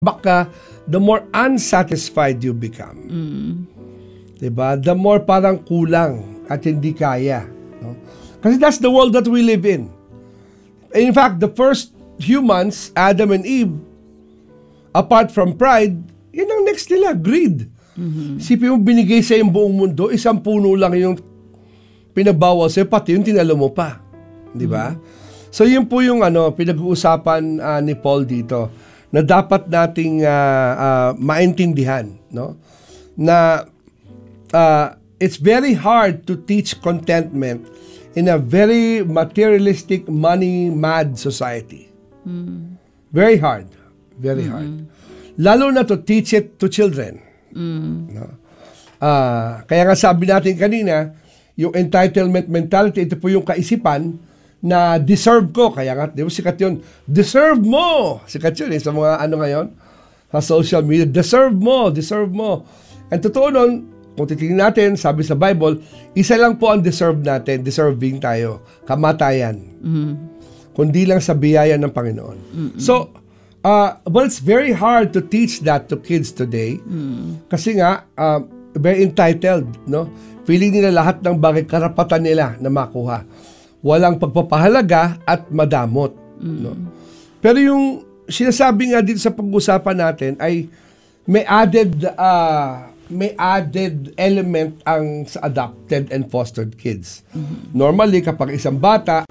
baka, the more unsatisfied you become. Diba? The more parang kulang at hindi kaya. No? Kasi that's the world that we live in. In fact, the first humans, Adam and Eve, apart from pride, yun ang next nila, greed. Sipin mo, binigay sa yung buong mundo, isang puno lang yung pinabawal sa'yo, pati yung tinalo mo pa. Diba? So yun po yung pinag-uusapan ni Paul dito, na dapat nating maintindihan, no? Na it's very hard to teach contentment in a very materialistic, money-mad society. Very hard. Very hard. Lalo na to teach it to children. No? Kaya nga sabi natin kanina, yung entitlement mentality, ito po yung kaisipan na deserve ko. Kaya nga, di ba sikat yun? Deserve mo! Sikat yun sa mga ngayon, sa social media. Deserve mo! Deserve mo! And totoo nun, kung titingnan natin, sabi sa Bible, isa lang po ang deserve natin. Deserving tayo. Kamatayan. Kundi lang sa biyaya ng Panginoon. So, but it's very hard to teach that to kids today. Kasi nga, very entitled. No? Feeling nila lahat ng bagay, karapatan nila na makuha. Walang pagpapahalaga at madamot. No? Pero yung sinasabi nga dito sa pag-usapan natin ay may added element ang sa adopted and fostered kids. Normally, kapag isang bata,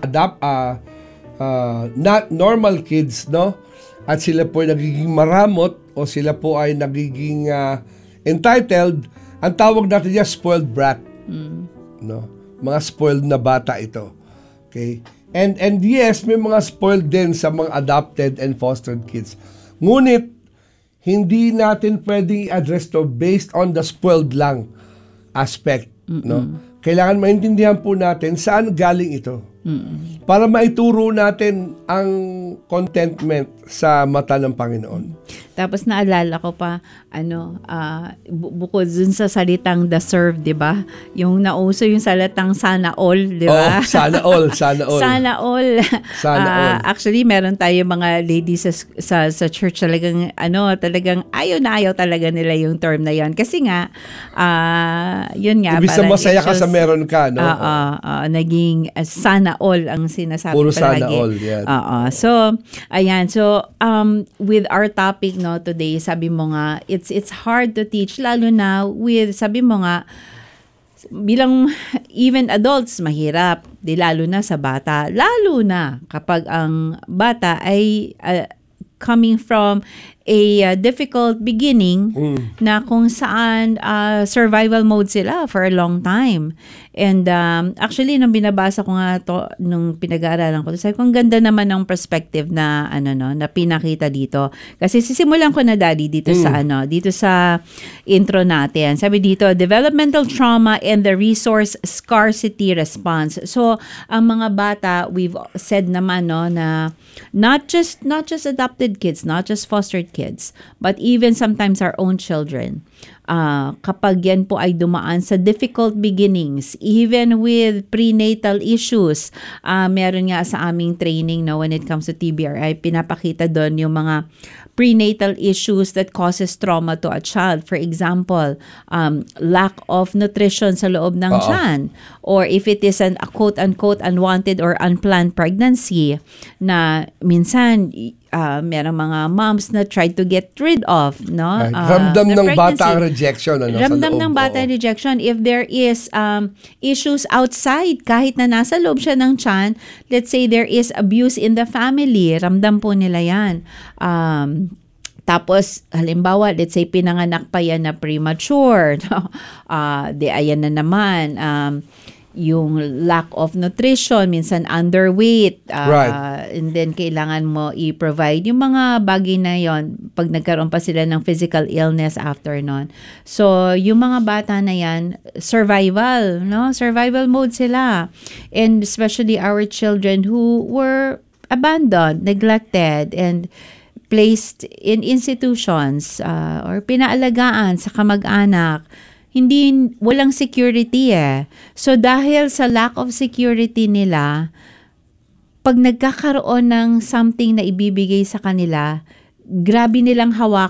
not normal kids, no? At sila po ay nagiging maramot o sila po ay nagiging entitled, ang tawag natin niya spoiled brat. No? Mga spoiled na bata ito. Okay? And yes, may mga spoiled din sa mga adopted and fostered kids. Ngunit, hindi natin pwedeng i-address to based on the spoiled lang aspect. No? Kailangan maintindihan po natin saan galing ito. Para maituro natin ang contentment sa mata ng Panginoon. Tapos naalala ko pa, bukod dun sa salitang deserve, di ba? Yung nauso yung salitang sana all, di ba? Oh, sana all, sana all. Sana all. Sana all. Actually, meron tayo mga ladies sa church talagang, talagang ayaw na ayaw talaga nila yung term na yon. Kasi nga, yun nga. Ibig sabihin masaya ka sa meron ka, no? Naging sana all ang sinasabi puro palagi. Sana all, yeah. So, ayan. So, with our topic, no, today, sabi mo nga, it's hard to teach, lalo na with, sabi mo nga, bilang even adults, mahirap. Lalo na sa bata. Lalo na kapag ang bata ay coming from a difficult beginning na kung saan survival mode sila for a long time. And actually, nung binabasa ko nga to, nung pinag-aaralan ko, sabi ko, ang ganda naman ng perspective na na pinakita dito. Kasi sisimulan ko na, Daddy, dito sa intro natin. Sabi dito, developmental trauma and the resource scarcity response. So, ang mga bata, we've said naman na not just adopted kids, not just fostered kids, but even sometimes our own children. Kapag yan po ay dumaan sa difficult beginnings, even with prenatal issues, meron nga sa aming training when it comes to TBRI, pinapakita doon yung mga prenatal issues that causes trauma to a child. For example, lack of nutrition sa loob ng tiyan, or if it is a quote-unquote unwanted or unplanned pregnancy na minsan merong mga moms na try to get rid of, no? Ramdam ng bata ang rejection. Ramdam ng bata ang rejection. If there is issues outside, kahit na nasa loob siya ng tiyan, let's say there is abuse in the family, ramdam po nila yan. Tapos, halimbawa, let's say pinanganak pa yan na premature. No? Ayan na naman. Yung lack of nutrition, minsan underweight, right. And then kailangan mo i-provide yung mga bagay na yon pag nagkaroon pa sila ng physical illness after nun. So, yung mga bata na yan, survival mode sila. And especially our children who were abandoned, neglected, and placed in institutions or pinaalagaan sa kamag-anak, walang security So dahil sa lack of security nila, pag nagkakaroon ng something na ibibigay sa kanila, grabe nilang